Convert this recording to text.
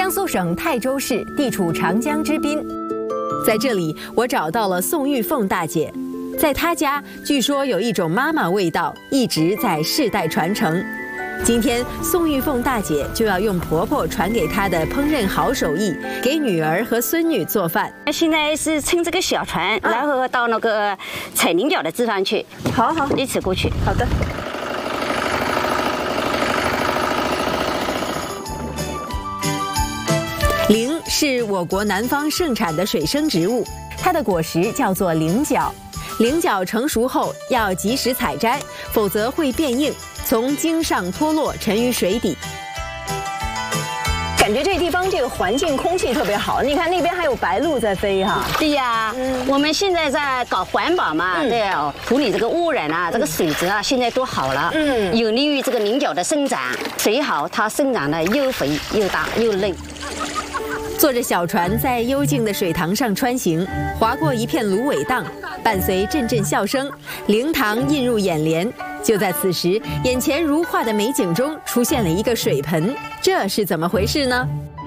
江苏省泰州市地处长江之滨，在这里我找到了宋玉凤大姐。在她家，据说有一种妈妈味道一直在世代传承。今天，宋玉凤大姐就要用婆婆传给她的烹饪好手艺，给女儿和孙女做饭。 现在是乘这个小船，然后到那个彩菱角的地方去。 好， 一起过去。 好的。菱是我国南方盛产的水生植物，它的果实叫做菱角。菱角成熟后要及时采摘，否则会变硬，从茎上脱落，沉于水底。感觉这地方这个环境空气特别好，你看那边还有白鹭在飞哈。 对呀，我们现在在搞环保嘛，对啊，处理这个污染啊，这个水质啊，现在都好了，有利于这个菱角的生长。水好，它生长的又肥又大又嫩。 坐着小船在幽静的水塘上穿行，划过一片芦苇荡，伴随阵阵笑声，灵堂映入眼帘。就在此时，眼前如画的美景中出现了一个水盆，这是怎么回事呢？